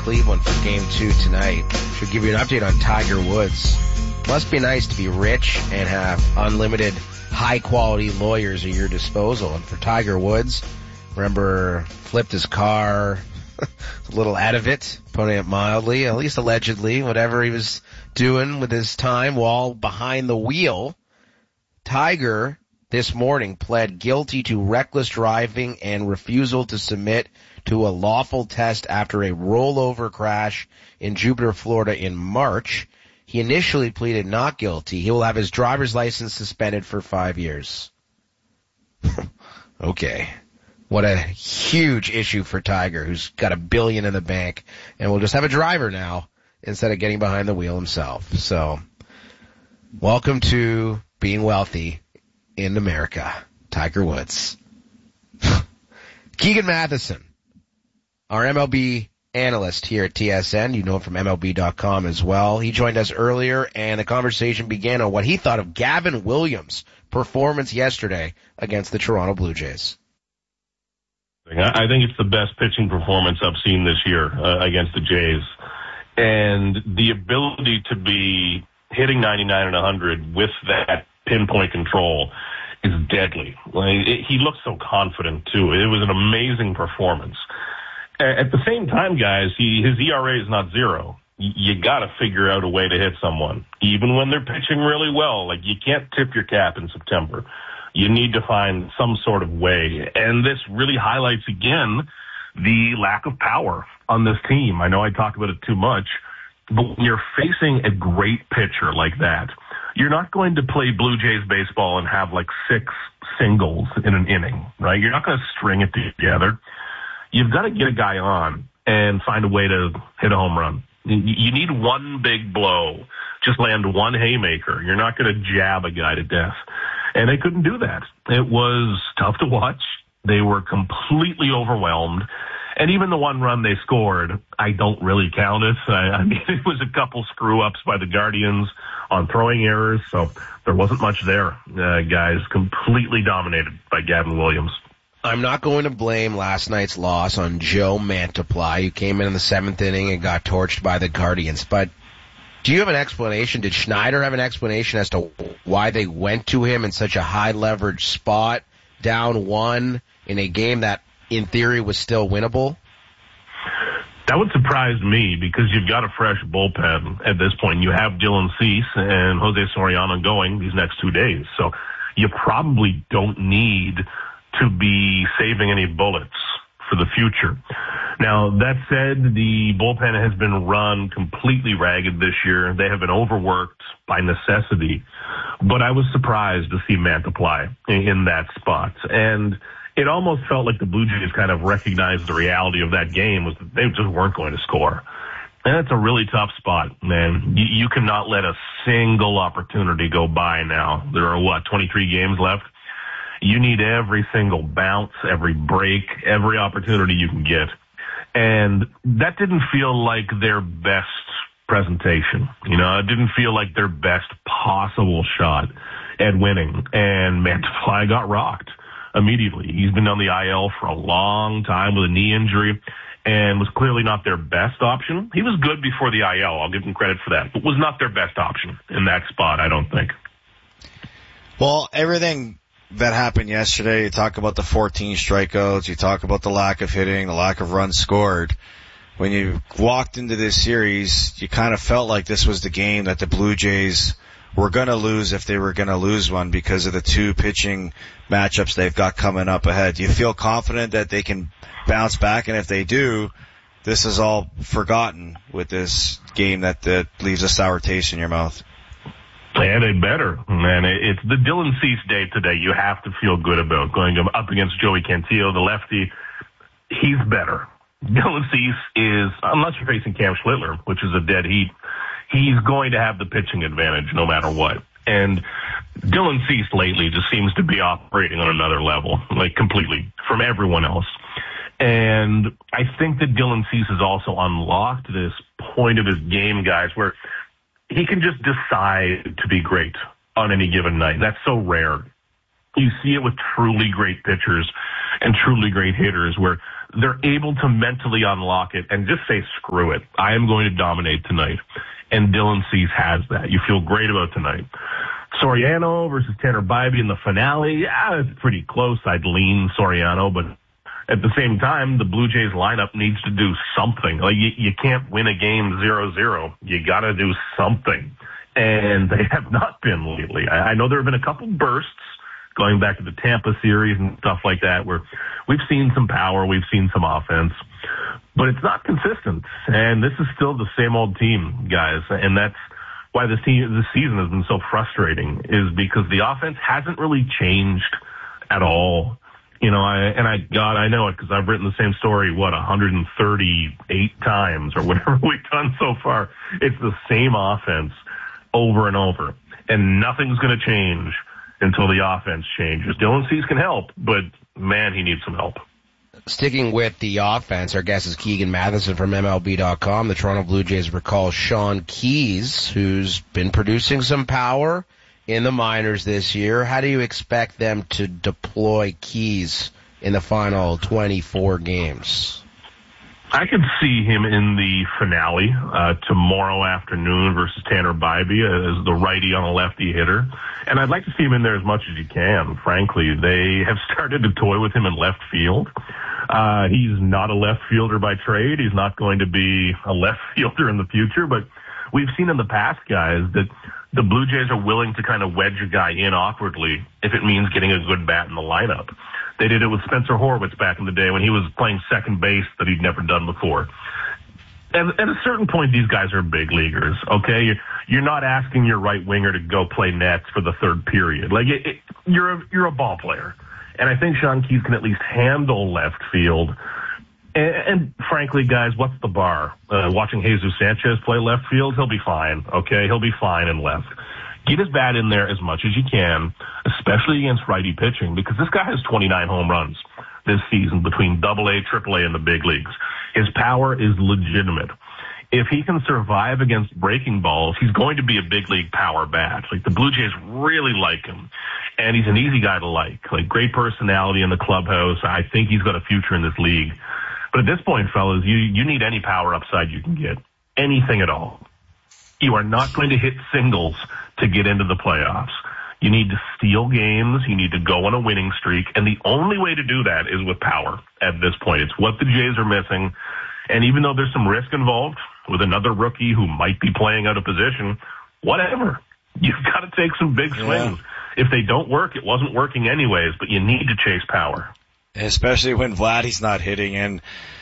Cleveland for Game 2 tonight. Should give you an update on Tiger Woods. Must be nice to be rich and have unlimited high-quality lawyers at your disposal. And for Tiger Woods, remember, flipped his car, a little out of it, putting it mildly, at least allegedly, whatever he was doing with his time while behind the wheel. Tiger this morning pled guilty to reckless driving and refusal to submit to a lawful test after a rollover crash in Jupiter, Florida in March. He initially pleaded not guilty. He will have his driver's license suspended for 5 years. Okay. What a huge issue for Tiger, who's got $1 billion in the bank, and will just have a driver now instead of getting behind the wheel himself. So, welcome to being wealthy in America, Tiger Woods. Keegan Matheson, our MLB analyst here at TSN. You know him from MLB.com as well. He joined us earlier, and the conversation began on what he thought of Gavin Williams' performance yesterday against the Toronto Blue Jays. I think it's the best pitching performance I've seen this year against the Jays. And the ability to be hitting 99 and 100 with that pinpoint control is deadly. He looked so confident, too. It was an amazing performance. At the same time, guys, his ERA is not 0. You got to figure out a way to hit someone, even when they're pitching really well. Like, you can't tip your cap in September. You need to find some sort of way. And this really highlights, again, the lack of power on this team. I know I talk about it too much, but when you're facing a great pitcher like that, you're not going to play Blue Jays baseball and have like 6 singles in an inning, right? You're not going to string it together. You've got to get a guy on and find a way to hit a home run. You need one big blow. Just land one haymaker. You're not going to jab a guy to death. And they couldn't do that. It was tough to watch. They were completely overwhelmed. And even the one run they scored, I don't really count it. I mean, it was a couple screw-ups by the Guardians on throwing errors, so there wasn't much there. Guys, completely dominated by Gavin Williams. I'm not going to blame last night's loss on Joe Mantiply, who came in the 7th inning and got torched by the Guardians, but do you have an explanation? Did Schneider have an explanation as to why they went to him in such a high-leverage spot, down 1, in a game that, in theory, was still winnable? That would surprise me because you've got a fresh bullpen at this point. You have Dylan Cease and Jose Soriano going these next 2 days. So you probably don't need to be saving any bullets for the future. Now, that said, the bullpen has been run completely ragged this year. They have been overworked by necessity. But I was surprised to see Mantiply in that spot. And it almost felt like the Blue Jays kind of recognized the reality of that game was that they just weren't going to score. And it's a really tough spot, man. You cannot let a single opportunity go by now. There are, 23 games left? You need every single bounce, every break, every opportunity you can get. And that didn't feel like their best presentation. It didn't feel like their best possible shot at winning. And Mantiply got rocked immediately. He's been on the IL for a long time with a knee injury and was clearly not their best option. He was good before the IL. I'll give him credit for that, but was not their best option in that spot, I don't think. Well, everything that happened yesterday, you talk about the 14 strikeouts, you talk about the lack of hitting, the lack of runs scored. When you walked into this series, you kind of felt like this was the game that the Blue Jays were going to lose if they were going to lose one because of the 2 pitching matchups they've got coming up ahead. Do you feel confident that they can bounce back? And if they do, this is all forgotten with this game that leaves a sour taste in your mouth. And they better, man. It's the Dylan Cease day today. You have to feel good about going up against Joey Cantillo, the lefty. He's better. Dylan Cease is, unless you're facing Cam Schlittler, which is a dead heat, he's going to have the pitching advantage no matter what. And Dylan Cease lately just seems to be operating on another level, like completely, from everyone else. And I think that Dylan Cease has also unlocked this point of his game, guys, where he can just decide to be great on any given night. That's so rare. You see it with truly great pitchers and truly great hitters where they're able to mentally unlock it and just say, screw it. I am going to dominate tonight. And Dylan Cease has that. You feel great about tonight. Soriano versus Tanner Bybee in the finale. Yeah, it's pretty close. I'd lean Soriano, but at the same time, the Blue Jays lineup needs to do something. Like you can't win a game 0-0. You got to do something. And they have not been lately. I know there have been a couple bursts going back to the Tampa series and stuff like that where we've seen some power, we've seen some offense, but it's not consistent. And this is still the same old team, guys. And that's why this season has been so frustrating, is because the offense hasn't really changed at all. You know, I know it because I've written the same story, 138 times or whatever we've done so far. It's the same offense over and over, and nothing's going to change until the offense changes. Dylan Cease can help, but man, he needs some help. Sticking with the offense, our guest is Keegan Matheson from MLB.com. The Toronto Blue Jays recall Sean Keyes, who's been producing some power in the minors this year. How do you expect them to deploy Keyes in the final 24 games? I could see him in the finale tomorrow afternoon versus Tanner Bybee as the righty on a lefty hitter. And I'd like to see him in there as much as you can, frankly. They have started to toy with him in left field. He's not a left fielder by trade. He's not going to be a left fielder in the future. But we've seen in the past, guys, that the Blue Jays are willing to kind of wedge a guy in awkwardly if it means getting a good bat in the lineup. They did it with Spencer Horwitz back in the day when he was playing second base that he'd never done before. And at a certain point, these guys are big leaguers, okay? You're not asking your right winger to go play nets for the third period. Like, you're a ball player. And I think Sean Keyes can at least handle left field. And frankly, guys, what's the bar? Watching Jesus Sanchez play left field, he'll be fine, okay? He'll be fine in left. Get his bat in there as much as you can, especially against righty pitching, because this guy has 29 home runs this season between AA, AAA, and the big leagues. His power is legitimate. If he can survive against breaking balls, he's going to be a big league power bat. Like, the Blue Jays really like him, and he's an easy guy to like great personality in the clubhouse. I think he's got a future in this league. But at this point, fellas, you need any power upside you can get. Anything at all. You are not going to hit singles to get into the playoffs. You need to steal games. You need to go on a winning streak. And the only way to do that is with power at this point. It's what the Jays are missing. And even though there's some risk involved with another rookie who might be playing out of position, whatever. You've got to take some big swings. If they don't work, it wasn't working anyways, but you need to chase power. Especially when Vladdy's not hitting, and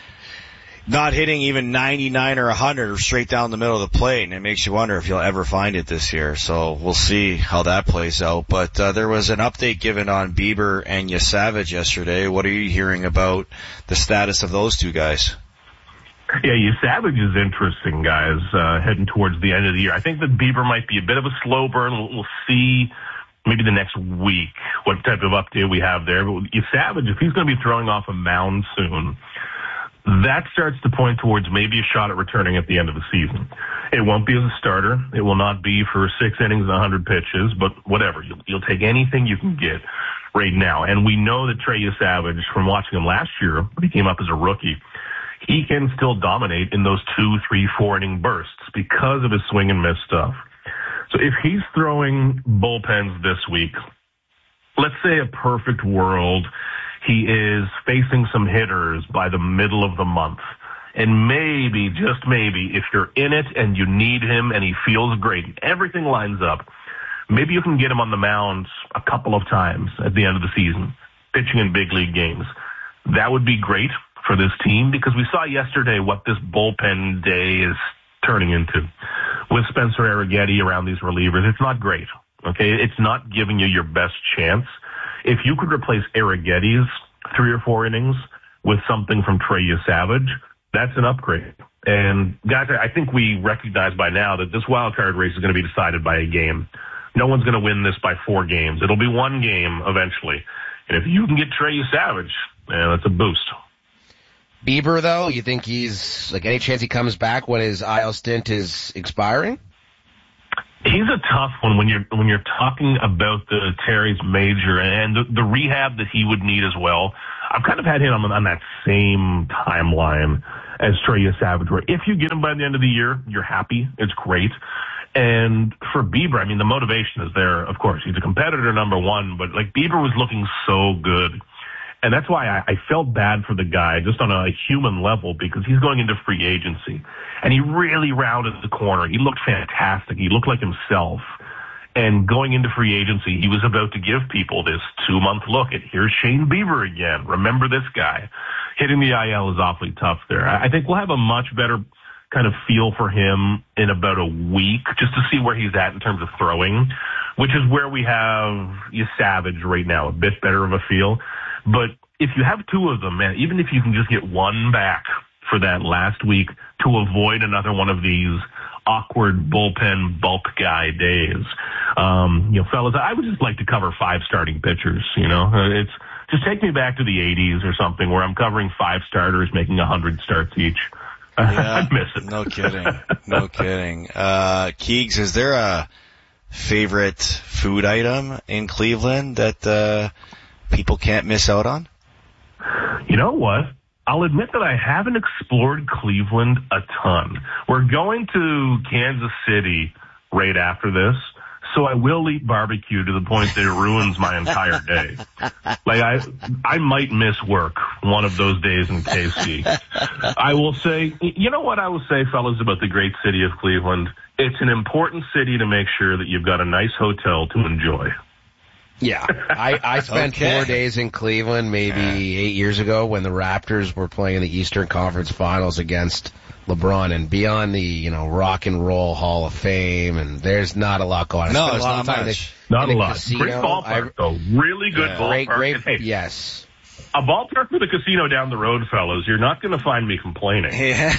not hitting even 99 or 100 or straight down the middle of the plate, and it makes you wonder if you'll ever find it this year. So we'll see how that plays out. But there was an update given on Bieber and Yesavage yesterday. What are you hearing about the status of those two guys? Yeah, Yesavage is interesting, guys, heading towards the end of the year. I think that Bieber might be a bit of a slow burn. We'll see maybe the next week what type of update we have there. But Yesavage, if he's going to be throwing off a mound soon, that starts to point towards maybe a shot at returning at the end of the season. It won't be as a starter. It will not be for 6 innings and 100 pitches, but whatever. You'll take anything you can get right now. And we know that Trey Yesavage, from watching him last year, when he came up as a rookie, he can still dominate in those 2, 3, 4 inning bursts because of his swing and miss stuff. So if he's throwing bullpens this week, let's say a perfect world, he is facing some hitters by the middle of the month. And maybe, just maybe, if you're in it and you need him and he feels great, everything lines up, maybe you can get him on the mound a couple of times at the end of the season, pitching in big league games. That would be great for this team, because we saw yesterday what this bullpen day is turning into with Spencer Arrighetti around these relievers. It's not great, okay? It's not giving you your best chance. If you could replace Arrighetti's 3 or 4 innings with something from Trey Yesavage, that's an upgrade. And guys, I think we recognize by now that this wild card race is going to be decided by a game. No one's going to win this by 4 games. It'll be 1 game eventually. And if you can get Trey Yesavage, that's a boost. Bieber, though, you think he's, any chance he comes back when his IL stint is expiring? He's a tough one when you're talking about the Terry's major and the rehab that he would need as well. I've kind of had him on that same timeline as Trey Savage, where if you get him by the end of the year, you're happy. It's great. And for Bieber, I mean, the motivation is there, of course. He's a competitor, number one, but like Bieber was looking so good. And that's why I felt bad for the guy just on a human level, because he's going into free agency. And he really rounded the corner. He looked fantastic. He looked like himself. And going into free agency, he was about to give people this 2-month look at here's Shane Bieber again. Remember this guy. Hitting the IL is awfully tough there. I think we'll have a much better kind of feel for him in about a week just to see where he's at in terms of throwing, which is where we have Savage right now, a bit better of a feel. But if you have two of them, man, even if you can just get one back for that last week to avoid another one of these awkward bullpen bulk guy days, fellas, I would just like to cover 5 starting pitchers, It's just take me back to the 80s or something where I'm covering 5 starters making 100 starts each. Yeah, I'd miss it. No kidding. No kidding. Keegs, is there a favorite food item in Cleveland that people can't miss out on? You know what? I'll admit that I haven't explored Cleveland a ton. We're going to Kansas City right after this, so I will eat barbecue to the point that it ruins my entire day. Like I might miss work one of those days in KC. I will say, you know what I will say, fellas, about the great city of Cleveland? It's an important city to make sure that you've got a nice hotel to enjoy. Yeah, I spent 4 days in Cleveland maybe 8 years ago when the Raptors were playing in the Eastern Conference Finals against LeBron, and beyond the, Rock and Roll Hall of Fame, and there's not a lot going on. No, it's not much. Not a lot. Casino. Great ballpark, though. Really good ballpark. Great, hey, yes. A ballpark with a casino down the road, fellas. You're not going to find me complaining. Yeah.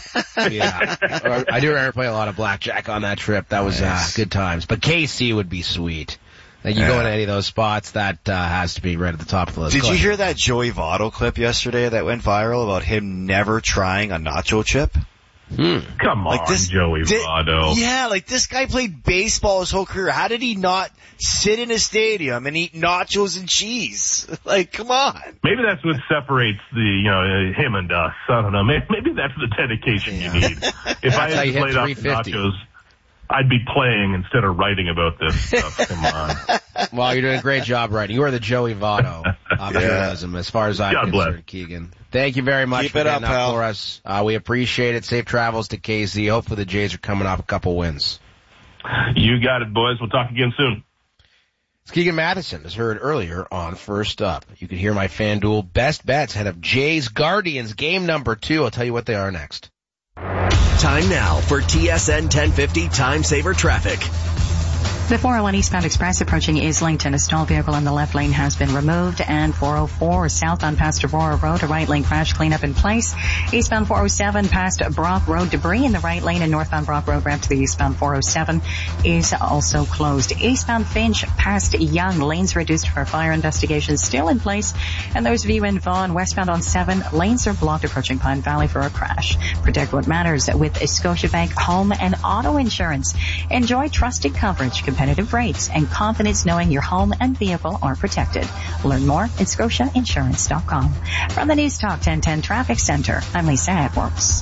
I do remember playing a lot of blackjack on that trip. That was good times. But KC would be sweet. Like you go into any of those spots, that has to be right at the top of the list. Did you hear that Joey Votto clip yesterday that went viral about him never trying a nacho chip? Come on, Joey Votto. Yeah, like this guy played baseball his whole career. How did he not sit in a stadium and eat nachos and cheese? Like, come on. Maybe that's what separates him and us. I don't know. Maybe that's the dedication you need. If I had played off nachos, I'd be playing instead of writing about this stuff. Come on. Well, you're doing a great job writing. You are the Joey Votto of journalism, as far as I'm concerned, Keegan. Thank you very much for getting up for us. We appreciate it. Safe travels to KC. Hopefully the Jays are coming off a couple wins. You got it, boys. We'll talk again soon. It's Keegan Matheson, as heard earlier on First Up. You can hear my FanDuel best bets ahead of Jays Guardians, game number 2. I'll tell you what they are next. Time now for TSN 1050 Time Saver Traffic. The 401 eastbound express approaching Islington. A stalled vehicle in the left lane has been removed, and 404 southbound past Aurora Road, a right lane crash cleanup in place. Eastbound 407 past Brock Road, debris in the right lane, and northbound Brock Road ramp to the eastbound 407 is also closed. Eastbound Finch past Young, lanes reduced for fire investigation still in place, and there's View in Vaughan. Westbound on 7, lanes are blocked approaching Pine Valley for a crash. Protect what matters with Scotiabank Home and Auto Insurance. Enjoy trusted coverage, competitive rates, and confidence knowing your home and vehicle are protected. Learn more at scotiainsurance.com. From the News Talk 1010 Traffic Center, I'm Lisa Edwards.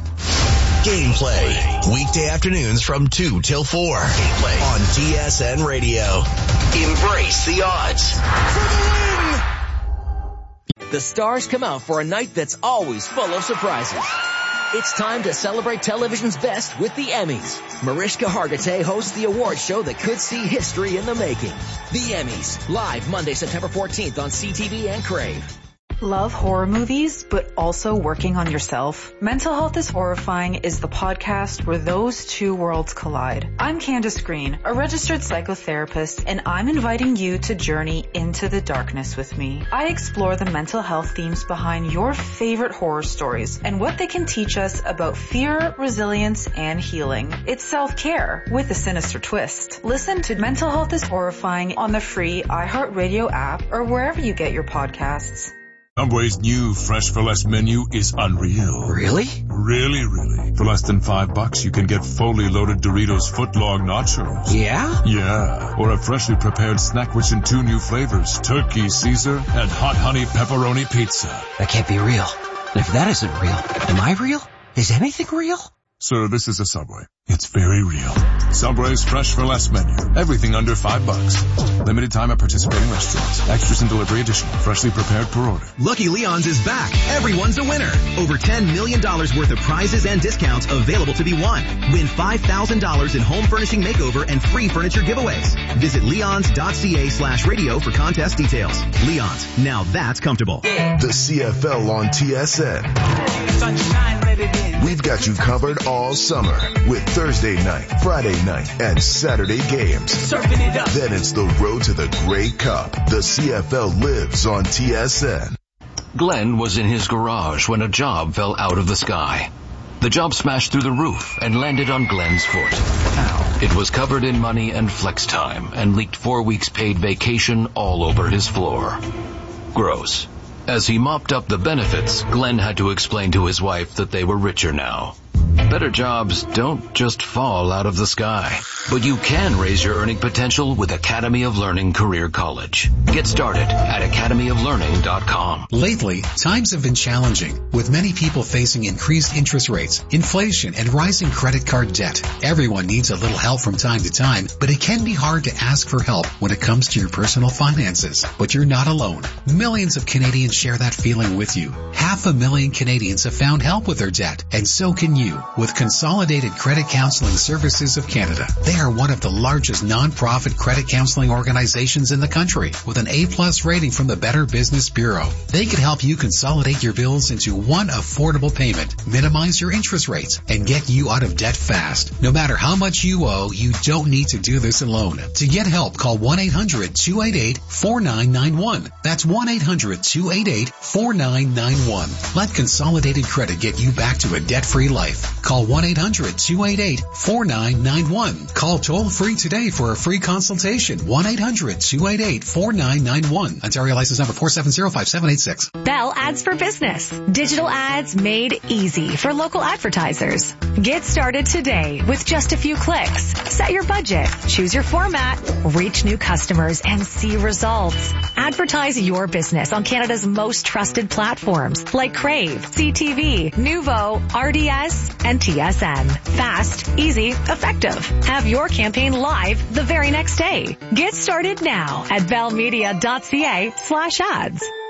Gameplay, weekday afternoons from 2 till 4. Gameplay on TSN Radio. Embrace the odds. For the win! The stars come out for a night that's always full of surprises. It's time to celebrate television's best with the Emmys. Mariska Hargitay hosts the award show that could see history in the making. The Emmys, live Monday, September 14th on CTV and Crave. Love horror movies, but also working on yourself? Mental Health is Horrifying is the podcast where those two worlds collide. I'm Candace Green, a registered psychotherapist, and I'm inviting you to journey into the darkness with me. I explore the mental health themes behind your favorite horror stories and what they can teach us about fear, resilience, and healing. It's self-care with a sinister twist. Listen to Mental Health is Horrifying on the free iHeartRadio app or wherever you get your podcasts. Subway's new Fresh for Less menu is unreal. Really? Really? For less than $5, you can get fully loaded Doritos footlong nachos. Yeah? Yeah. Or a freshly prepared snack rich in 2 new flavors, Turkey Caesar and Hot Honey Pepperoni Pizza. That can't be real. And if that isn't real, am I real? Is anything real? Sir, this is a Subway. It's very real. Subway's fresh for less menu. Everything under $5. Limited time at participating restaurants. Extras and delivery additional. Freshly prepared per order. Lucky Leon's is back. Everyone's a winner. Over $10 million worth of prizes and discounts available to be won. Win $5,000 in home furnishing makeover and free furniture giveaways. Visit leons.ca/radio for contest details. Leon's. Now that's comfortable. The CFL on TSN. Sunshine, let it in. We've got you covered all summer with Thursday night, Friday night, and Saturday games. Surfing it up. Then it's the road to the Grey Cup. The CFL lives on TSN. Glenn was in his garage when a job fell out of the sky. The job smashed through the roof and landed on Glenn's foot. Ow. It was covered in money and flex time and leaked 4 weeks paid vacation all over his floor. Gross. As he mopped up the benefits, Glenn had to explain to his wife that they were richer now. Better jobs don't just fall out of the sky, but you can raise your earning potential with Academy of Learning Career College. Get started at academyoflearning.com. Lately, times have been challenging, with many people facing increased interest rates, inflation, and rising credit card debt. Everyone needs a little help from time to time, but it can be hard to ask for help when it comes to your personal finances. But you're not alone. Millions of Canadians share that feeling with you. 500,000 Canadians have found help with their debt, and so can you. With Consolidated Credit Counseling Services of Canada. They are one of the largest non-profit credit counseling organizations in the country with an A+ rating from the Better Business Bureau. They can help you consolidate your bills into one affordable payment, minimize your interest rates, and get you out of debt fast. No matter how much you owe, you don't need to do this alone. To get help, call 1-800-288-4991. That's 1-800-288-4991. Let Consolidated Credit get you back to a debt-free life. Call 1-800-288-4991. Call toll-free today for a free consultation. 1-800-288-4991. Ontario license number 4705786. Bell Ads for Business. Digital ads made easy for local advertisers. Get started today with just a few clicks. Set your budget, choose your format, reach new customers, and see results. Advertise your business on Canada's most trusted platforms like Crave, CTV, Nuvo, RDS, and TSN. Fast, easy, effective. Have your campaign live the very next day. Get started now at bellmedia.ca/ads.